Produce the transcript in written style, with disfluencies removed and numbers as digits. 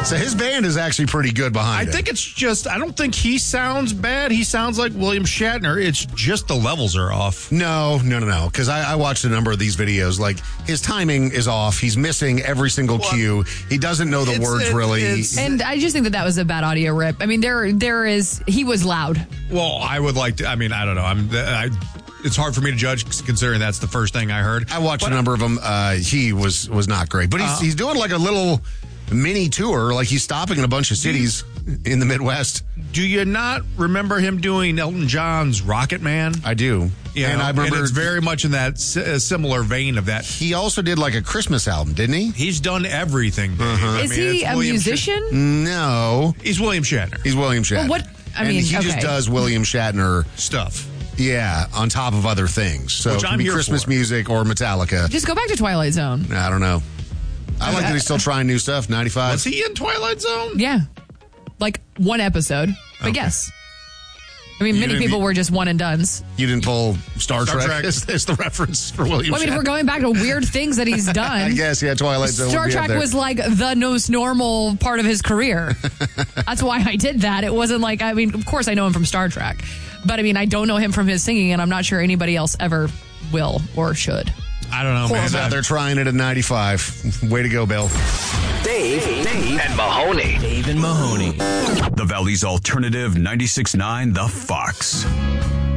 So his band is actually pretty good behind it. I think it's just, I don't think he sounds bad. He sounds like William Shatner. It's just the levels are off. No. Because I watched a number of these videos. Like, his timing is off. He's missing every single cue. He doesn't know the words really. And I just think that was a bad audio rip. I mean, he was loud. Well, I would like to, I don't know. It's hard for me to judge considering that's the first thing I heard. I watched a number of them. He was not great. But he's doing like a little mini tour. Like, he's stopping in a bunch of cities in the Midwest. Do you not remember him doing Elton John's Rocket Man? I do. Yeah, and I remember it's very much in that similar vein of that. He also did like a Christmas album, didn't he? He's done everything. Is he a musician? No. He's William Shatner. He's William Shatner. Well, he just does William Shatner stuff. Yeah, on top of other things. So Which it can I'm be here Christmas for. music or Metallica. Just go back to Twilight Zone. I don't know. I like that he's still trying new stuff. 95. Was he in Twilight Zone? Yeah. Like one episode. But yes. I mean, many people were just one and dones. You didn't pull Star Trek as the reference for William Well, I mean, Shatner. if we're going back to weird things that he's done. I guess, yeah, Twilight Zone. Star Trek was like the most normal part of his career. That's why I did that. It wasn't like, I mean, of course I know him from Star Trek. But I mean, I don't know him from his singing, and I'm not sure anybody else ever will or should. I don't know, man. Out there trying it at 95. Way to go, Bill. Dave and Mahoney. Dave and Mahoney. The Valley's Alternative 96.9 The Fox.